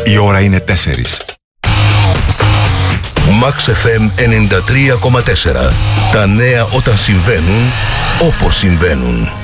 Η ώρα είναι 4. Max FM 93,4. Τα νέα όταν συμβαίνουν, όπως συμβαίνουν.